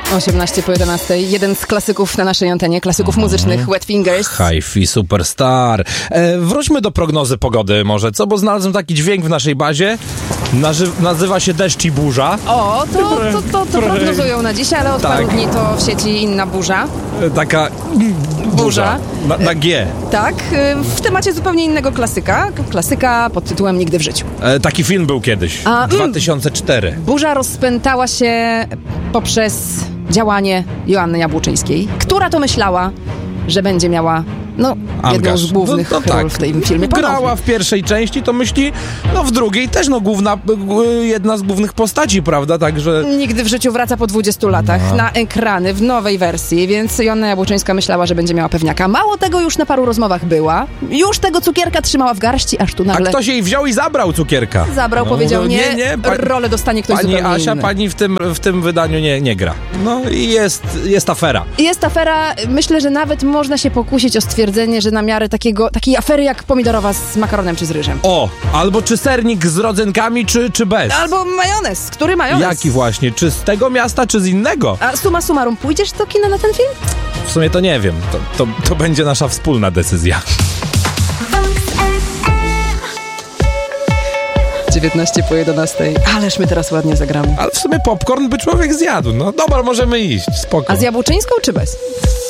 18 po 11. Jeden z klasyków na naszej antenie, klasyków muzycznych, Wet Fingers. Hi-Fi Superstar. Wróćmy do prognozy pogody może, co? Bo znalazłem taki dźwięk w naszej bazie. Nazywa się deszcz i burza. O, to prognozują na dzisiaj, ale od paru dni to w sieci inna burza. Taka burza. Na G. Tak, w temacie zupełnie innego klasyka. Klasyka pod tytułem Nigdy w życiu. Taki film był kiedyś. 2004. Burza rozpętała się poprzez działanie Joanny Jabłoczyńskiej, która to myślała, że będzie miała jedną z głównych ról w tym filmie. Grała w pierwszej części, to myśli, w drugiej też, jedna z głównych postaci, prawda? Także... Nigdy w życiu wraca po 20 latach na ekrany w nowej wersji, więc Joanna Jabłoczyńska myślała, że będzie miała pewniaka. Mało tego, już na paru rozmowach była. Już tego cukierka trzymała w garści, aż tu nagle... A ktoś jej wziął i zabrał cukierka. Zabrał, powiedział nie, rolę dostanie ktoś zupełnie Pani Asia, inny. Pani w tym wydaniu nie gra. I jest afera. Jest afera, myślę, że nawet można się pokusić o stwierdzenie, że na miarę takiej afery jak pomidorowa z makaronem czy z ryżem. Albo czy sernik z rodzynkami, czy bez. Albo majonez. Który majonez? Jaki właśnie? Czy z tego miasta, czy z innego? A summa summarum, pójdziesz do kina na ten film? W sumie to nie wiem. To będzie nasza wspólna decyzja. 19 po 11. Ależ my teraz ładnie zagramy. Ale w sumie popcorn by człowiek zjadł. Dobra, możemy iść. Spoko. A z Jabłoczyńską czy bez?